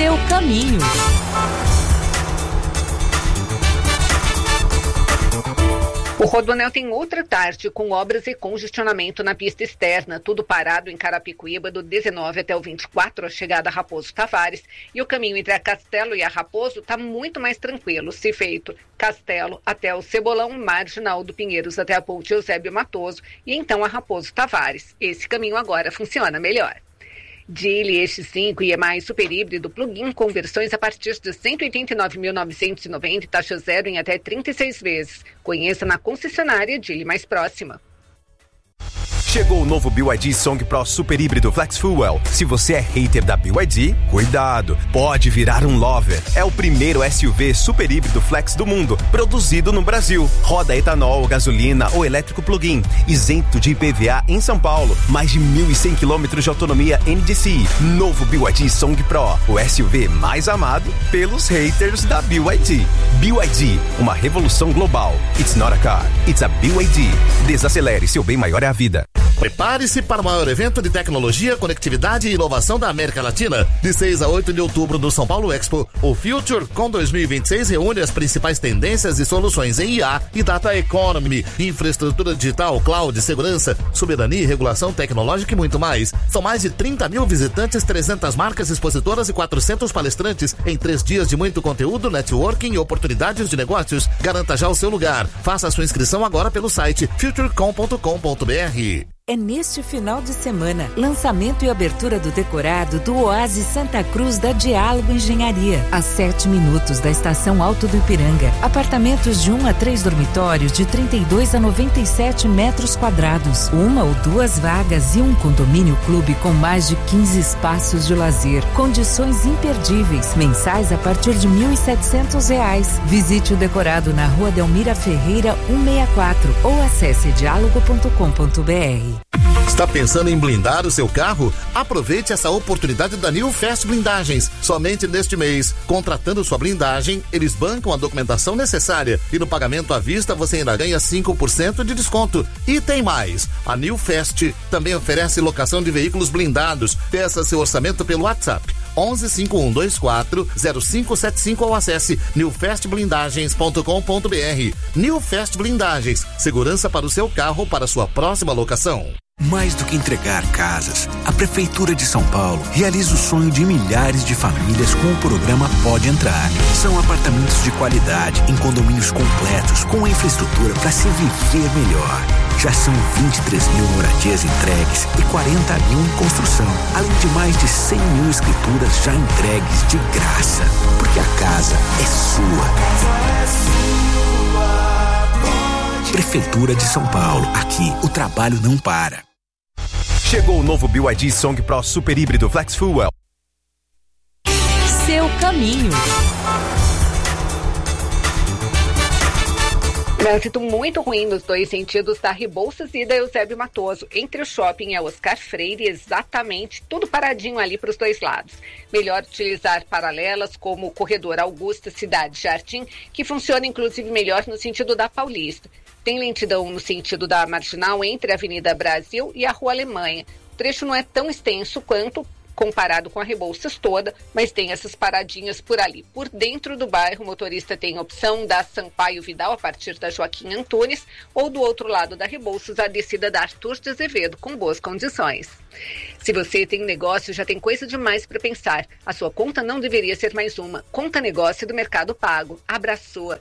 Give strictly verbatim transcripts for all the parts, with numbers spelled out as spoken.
Seu caminho. O Rodoanel tem outra tarde com obras e congestionamento na pista externa, tudo parado em Carapicuíba do dezenove até o vinte e quatro, a chegada a Raposo Tavares, e o caminho entre a Castelo e a Raposo está muito mais tranquilo, se feito Castelo até o Cebolão, Marginal do Pinheiros até a Ponte Eusébio Matoso e então a Raposo Tavares. Esse caminho agora funciona melhor. Geely E X cinco e E mais super híbrido plug-in com versões a partir de cento e oitenta e nove mil novecentos e noventa e taxa zero em até trinta e seis vezes. Conheça na concessionária Geely mais próxima. Chegou o novo B Y D Song Pro Super Híbrido Flex Fuel. Se você é hater da B Y D, cuidado, pode virar um lover. É o primeiro S U V super híbrido flex do mundo, produzido no Brasil. Roda etanol, gasolina ou elétrico plug-in, isento de I P V A em São Paulo. Mais de mil e cem quilômetros de autonomia N D C I. Novo B Y D Song Pro, o S U V mais amado pelos haters da B Y D. B Y D, uma revolução global. It's not a car, it's a B Y D. Desacelere, seu bem maior é a vida. Prepare-se para o maior evento de tecnologia, conectividade e inovação da América Latina. De seis a oito de outubro no São Paulo Expo, o FutureCon dois mil e vinte e seis reúne as principais tendências e soluções em I A e Data Economy, infraestrutura digital, cloud, segurança, soberania, regulação tecnológica e muito mais. São mais de trinta mil visitantes, trezentas marcas expositoras e quatrocentos palestrantes em três dias de muito conteúdo, networking e oportunidades de negócios. Garanta já o seu lugar. Faça a sua inscrição agora pelo site futurecom ponto com ponto b r. É neste final de semana, lançamento e abertura do decorado do Oásis Santa Cruz da Diálogo Engenharia, a sete minutos da Estação Alto do Ipiranga. Apartamentos de um a três dormitórios de trinta e dois a noventa e sete metros quadrados, uma ou duas vagas e um condomínio clube com mais de quinze espaços de lazer. Condições imperdíveis, mensais a partir de mil e setecentos reais. Visite o decorado na Rua Delmira Ferreira cento e sessenta e quatro ou acesse diálogo ponto com ponto b r. Está pensando em blindar o seu carro? Aproveite essa oportunidade da New Fast Blindagens. Somente neste mês, contratando sua blindagem, eles bancam a documentação necessária e no pagamento à vista você ainda ganha cinco por cento de desconto. E tem mais, a New Fast também oferece locação de veículos blindados. Peça seu orçamento pelo WhatsApp onze cinco um dois quatro zero cinco sete cinco ou acesse new fast blindagens ponto com ponto b r. New Fast Blindagens, segurança para o seu carro para sua próxima locação. Mais do que entregar casas, a Prefeitura de São Paulo realiza o sonho de milhares de famílias com o programa Pode Entrar. São apartamentos de qualidade, em condomínios completos, com infraestrutura para se viver melhor. Já são vinte e três mil moradias entregues e quarenta mil em construção, além de mais de cem mil escrituras já entregues de graça. Porque a casa é sua. Prefeitura de São Paulo. Aqui, o trabalho não para. Chegou o novo B Y D Song Pro Super Híbrido Flex Fuel. Seu caminho. Trânsito muito ruim nos dois sentidos da Rebouças e da Eusébio Matoso. Entre o shopping e a Oscar Freire, exatamente, tudo paradinho ali para os dois lados. Melhor utilizar paralelas como o corredor Augusta Cidade Jardim, que funciona inclusive melhor no sentido da Paulista. Tem lentidão no sentido da Marginal entre a Avenida Brasil e a Rua Alemanha. O trecho não é tão extenso quanto comparado com a Rebouças toda, mas tem essas paradinhas por ali. Por dentro do bairro, o motorista tem a opção da Sampaio Vidal a partir da Joaquim Antunes ou do outro lado da Rebouças a descida da Arthur de Azevedo com boas condições. Se você tem negócio, já tem coisa demais para pensar. A sua conta não deveria ser mais uma. Conta Negócio do Mercado Pago. Abra a sua.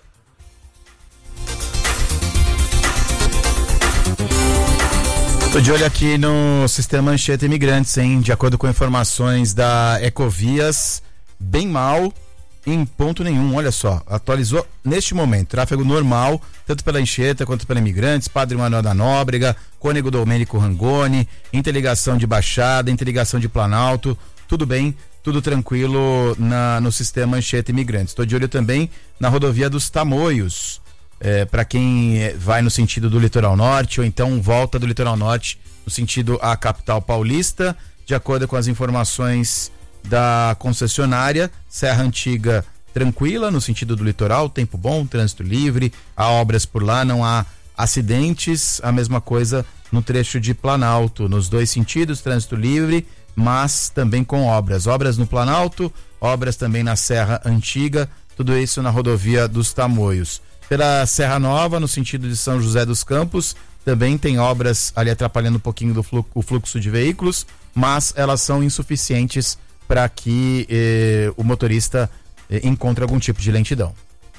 Tô de olho aqui no sistema Anchieta Imigrantes, hein? De acordo com informações da Ecovias, bem mal, em ponto nenhum. Olha só, atualizou neste momento. Tráfego normal, tanto pela Anchieta quanto pela Imigrantes, Padre Manuel da Nóbrega, Cônego Domênico Rangoni, interligação de Baixada, interligação de Planalto, tudo bem, tudo tranquilo na, no sistema Anchieta Imigrantes. Tô de olho também na rodovia dos Tamoios. É, para quem vai no sentido do litoral norte ou então volta do litoral norte no sentido à capital paulista, de acordo com as informações da concessionária, Serra Antiga tranquila no sentido do litoral, tempo bom, trânsito livre, há obras por lá, não há acidentes, a mesma coisa no trecho de Planalto, nos dois sentidos, trânsito livre, mas também com obras. Obras no Planalto, obras também na Serra Antiga, tudo isso na rodovia dos Tamoios. Pela Serra Nova, no sentido de São José dos Campos, também tem obras ali atrapalhando um pouquinho do fluxo, o fluxo de veículos, mas elas são insuficientes para que eh, o motorista eh, encontre algum tipo de lentidão.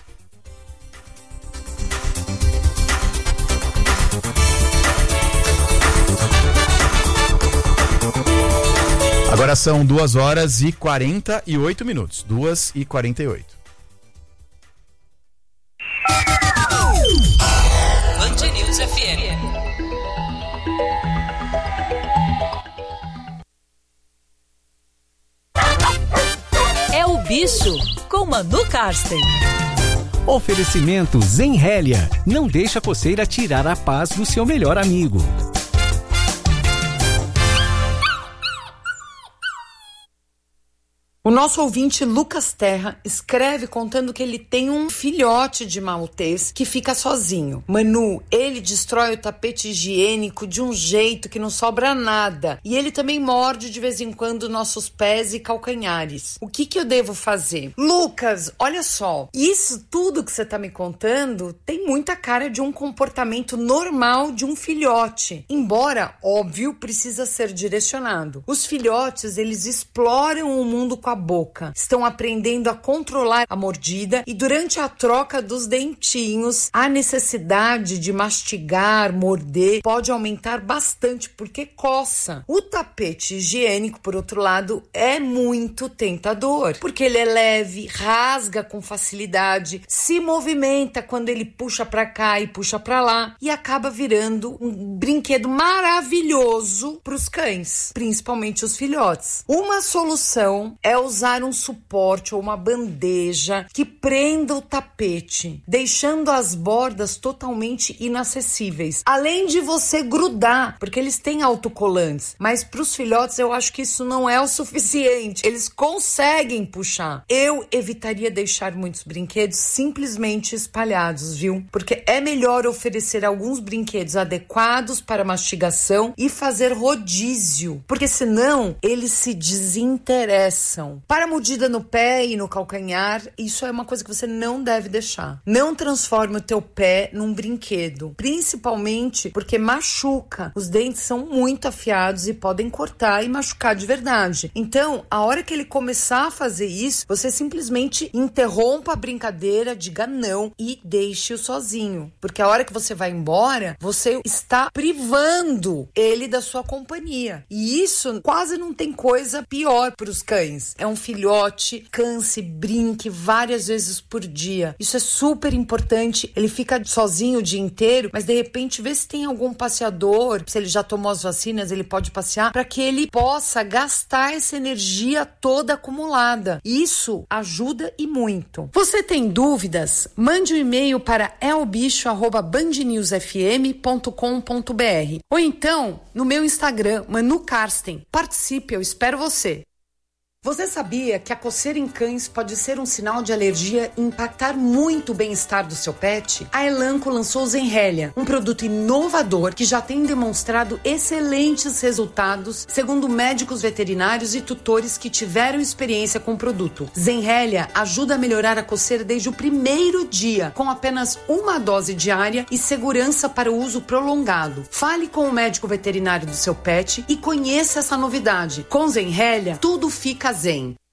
Agora são duas horas e quarenta e oito minutos. duas e quarenta e oito. Band News F M. É o bicho com Manu Karsten. Oferecimento Zenrélia. Não deixa a coceira tirar a paz do seu melhor amigo. O nosso ouvinte Lucas Terra escreve contando que ele tem um filhote de maltês que fica sozinho. Manu, ele destrói o tapete higiênico de um jeito que não sobra nada. E ele também morde de vez em quando nossos pés e calcanhares. O que que eu devo fazer? Lucas, olha só. Isso tudo que você tá me contando tem muita cara de um comportamento normal de um filhote. Embora, óbvio, precisa ser direcionado. Os filhotes, eles exploram o mundo com a boca, estão aprendendo a controlar a mordida e durante a troca dos dentinhos, a necessidade de mastigar, morder, pode aumentar bastante porque coça. O tapete higiênico, por outro lado, é muito tentador, porque ele é leve, rasga com facilidade, se movimenta quando ele puxa pra cá e puxa pra lá e acaba virando um brinquedo maravilhoso pros cães, principalmente os filhotes. Uma solução é usar um suporte ou uma bandeja que prenda o tapete, deixando as bordas totalmente inacessíveis. Além de você grudar, porque eles têm autocolantes, mas para os filhotes eu acho que isso não é o suficiente. Eles conseguem puxar. Eu evitaria deixar muitos brinquedos simplesmente espalhados, viu? Porque é melhor oferecer alguns brinquedos adequados para mastigação e fazer rodízio, porque senão eles se desinteressam. Para a mordida no pé e no calcanhar, isso é uma coisa que você não deve deixar. Não transforme o teu pé num brinquedo, principalmente porque machuca. Os dentes são muito afiados e podem cortar e machucar de verdade. Então, a hora que ele começar a fazer isso, você simplesmente interrompa a brincadeira, diga não e deixe-o sozinho. Porque a hora que você vai embora, você está privando ele da sua companhia. E isso quase não tem coisa pior para os cães. É um filhote, canse, brinque várias vezes por dia. Isso é super importante. Ele fica sozinho o dia inteiro, mas de repente vê se tem algum passeador, se ele já tomou as vacinas, ele pode passear, para que ele possa gastar essa energia toda acumulada. Isso ajuda e muito. Você tem dúvidas? Mande um e-mail para elbicho arroba band news f m ponto com ponto b r ou então no meu Instagram, Manu Karsten. Participe, eu espero você. Você sabia que a coceira em cães pode ser um sinal de alergia e impactar muito o bem-estar do seu pet? A Elanco lançou o Zenrélia, um produto inovador que já tem demonstrado excelentes resultados, segundo médicos veterinários e tutores que tiveram experiência com o produto. Zenrélia ajuda a melhorar a coceira desde o primeiro dia, com apenas uma dose diária e segurança para o uso prolongado. Fale com o médico veterinário do seu pet e conheça essa novidade. Com Zenrélia, tudo fica zen.